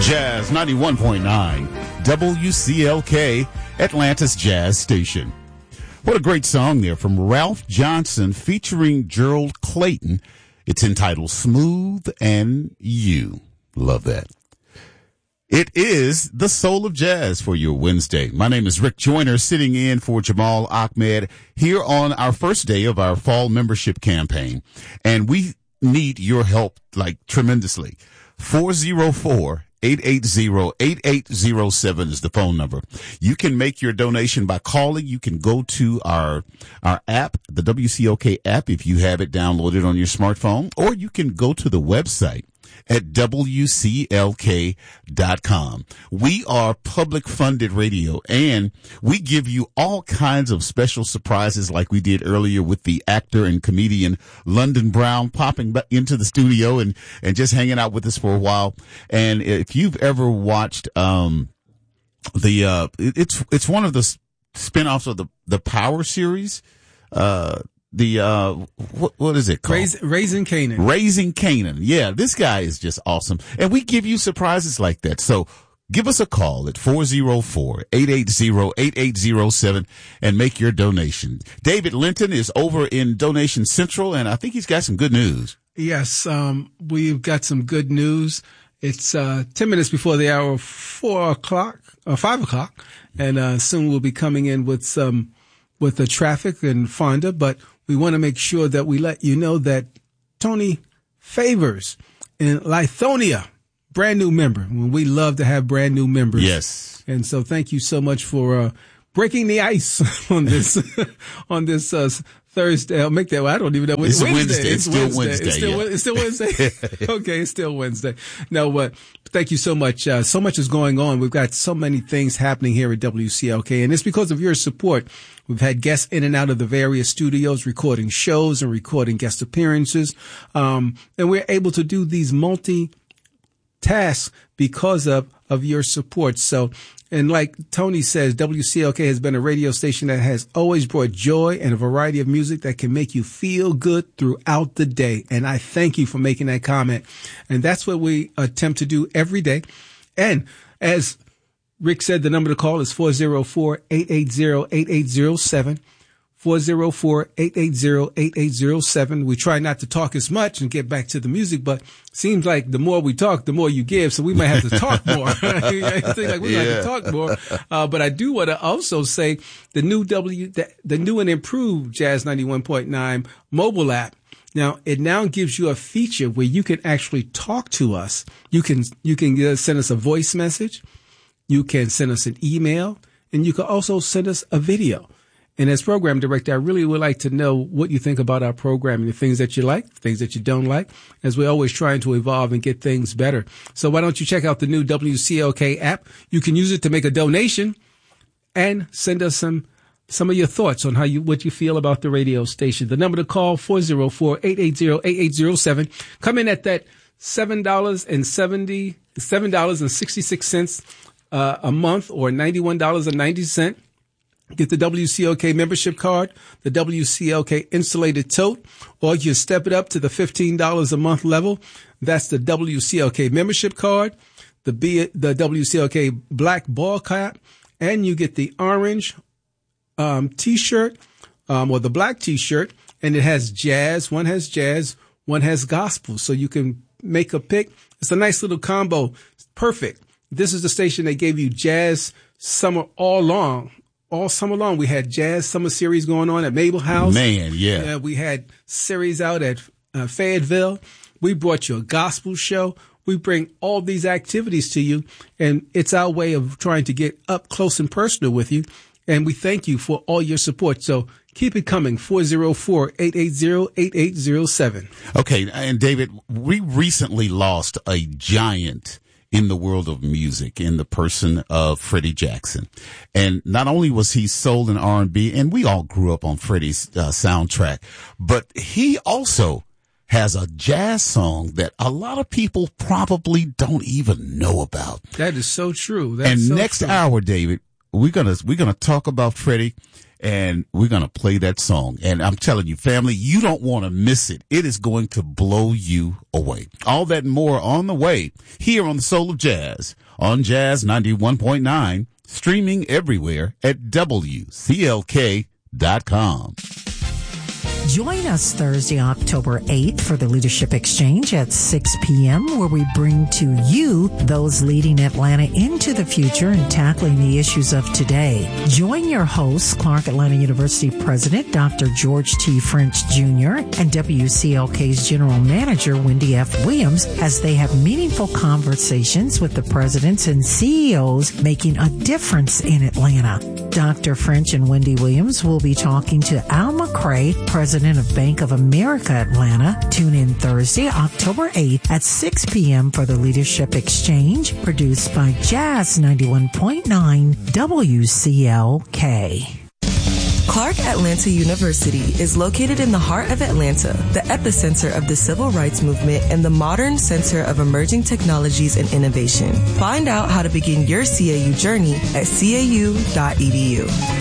Jazz 91.9, WCLK, Atlanta's Jazz Station. What a great song there from Ralph Johnson featuring Gerald Clayton. It's entitled Smooth and You. Love that. It is the Soul of Jazz for your Wednesday. My name is Rick Joyner, sitting in for Jamal Ahmed here on our first day of our fall membership campaign. And we need your help, tremendously. 404-880-8807 is the phone number. You can make your donation by calling. You can go to our app, the WCLK app, if you have it downloaded on your smartphone, or you can go to the website at WCLK.com. We are public funded radio, and we give you all kinds of special surprises like we did earlier with the actor and comedian London Brown popping into the studio and just hanging out with us for a while. And if you've ever watched it's one of the spinoffs of the Power series, what is it called? Raising Canaan. Raising Canaan. Yeah, this guy is just awesome. And we give you surprises like that. So give us a call at 404-880-8807 and make your donation. David Linton is over in Donation Central, and I think he's got some good news. Yes, we've got some good news. It's 10 minutes before the hour of 5 o'clock, and soon we'll be coming in with the traffic and Fonda, but we want to make sure that we let you know that Tony Favors in Lithonia, brand new member. We love to have brand new members. Yes. And so thank you so much for breaking the ice on this Thursday. I'll make that. I don't even know. It's Wednesday. It's still Wednesday. It's still Wednesday. Okay, it's still Wednesday. No, but thank you so much. So much is going on. We've got so many things happening here at WCLK, and it's because of your support. We've had guests in and out of the various studios recording shows and recording guest appearances. And we're able to do these multi-tasks because of your support. So, and like Tony says, WCLK has been a radio station that has always brought joy and a variety of music that can make you feel good throughout the day. And I thank you for making that comment. And that's what we attempt to do every day. And as Rick said, the number to call is 404-880-8807. 404-880-8807. We try not to talk as much and get back to the music, but seems like the more we talk, the more you give. So we might have to talk more. I think like we might have to talk more. But I do want to also say the new and improved Jazz 91.9 mobile app. Now, it now gives you a feature where you can actually talk to us. You can send us a voice message. You can send us an email, and you can also send us a video. And as program director, I really would like to know what you think about our programming, the things that you like, the things that you don't like, as we're always trying to evolve and get things better. So why don't you check out the new WCLK app? You can use it to make a donation and send us some of your thoughts on what you feel about the radio station. The number to call, 404-880-8807. Come in at that $7.66 a month, or $91.90. Get the WCLK membership card, the WCLK insulated tote, or you step it up to the $15 a month level. That's the WCLK membership card, the WCLK black ball cap, and you get the orange T-shirt or the black T-shirt, and it has jazz. One has jazz, one has gospel, so you can make a pick. It's a nice little combo. It's perfect. This is the station that gave you jazz summer all summer long. We had Jazz Summer Series going on at Mabel House. Man, yeah. We had series out at Fayetteville. We brought you a gospel show. We bring all these activities to you, and it's our way of trying to get up close and personal with you. And we thank you for all your support. So keep it coming, 404-880-8807. Okay, and David, we recently lost a giant in the world of music in the person of Freddie Jackson. And not only was he soul and R&B, and we all grew up on Freddie's soundtrack, but he also has a jazz song that a lot of people probably don't even know about. That is so true. Next hour, David, we're gonna talk about Freddie, and we're gonna play that song. And I'm telling you, family, you don't want to miss it. It is going to blow you away. All that and more on the way here on the Soul of Jazz on Jazz 91.9, streaming everywhere at WCLK.com. Join us Thursday, October 8th for the Leadership Exchange at 6 p.m., where we bring to you those leading Atlanta into the future and tackling the issues of today. Join your hosts, Clark Atlanta University President Dr. George T. French Jr. and WCLK's General Manager Wendy F. Williams as they have meaningful conversations with the presidents and CEOs making a difference in Atlanta. Dr. French and Wendy Williams will be talking to Al McCray, President of Bank of America Atlanta. Tune in Thursday, October 8th at 6 p.m. for the Leadership Exchange, produced by Jazz 91.9 WCLK. Clark Atlanta University is located in the heart of Atlanta, the epicenter of the civil rights movement and the modern center of emerging technologies and innovation. Find out how to begin your CAU journey at cau.edu.